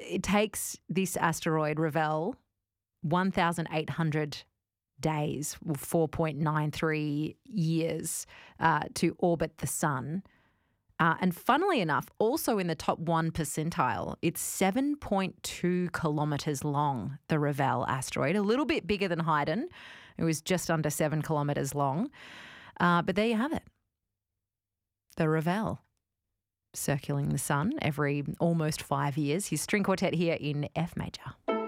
it takes this asteroid, Revell, 1,800 days, 4.93 years, to orbit the sun. And funnily enough, also in the top 1 percentile, it's 7.2 kilometres long, the Revell asteroid, a little bit bigger than Haydn. It was just under 7 kilometres long. But there you have it. The Revell, circling the sun every almost 5 years. His string quartet here in F major.